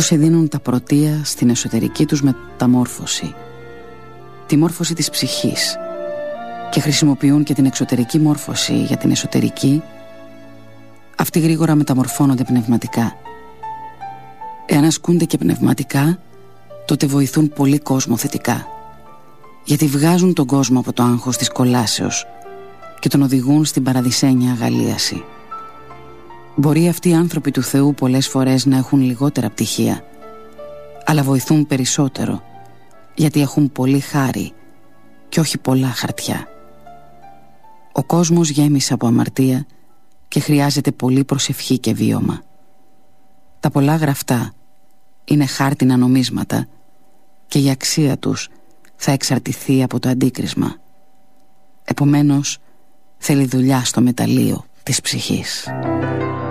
Όσοι δίνουν τα πρωτεία στην εσωτερική τους μεταμόρφωση, τη μόρφωση της ψυχής, και χρησιμοποιούν και την εξωτερική μόρφωση για την εσωτερική, αυτοί γρήγορα μεταμορφώνονται πνευματικά. Εάν ασκούνται και πνευματικά, τότε βοηθούν πολύ κόσμο θετικά, γιατί βγάζουν τον κόσμο από το άγχος της κολάσεως και τον οδηγούν στην παραδεισένια αγαλίαση. Μπορεί αυτοί οι άνθρωποι του Θεού πολλές φορές να έχουν λιγότερα πτυχία, αλλά βοηθούν περισσότερο, γιατί έχουν πολύ χάρη και όχι πολλά χαρτιά. Ο κόσμος γέμισε από αμαρτία και χρειάζεται πολύ προσευχή και βίωμα. Τα πολλά γραφτά είναι χάρτινα νομίσματα και η αξία τους θα εξαρτηθεί από το αντίκρισμα. Επομένως, θέλει δουλειά στο μεταλλείο της ψυχής.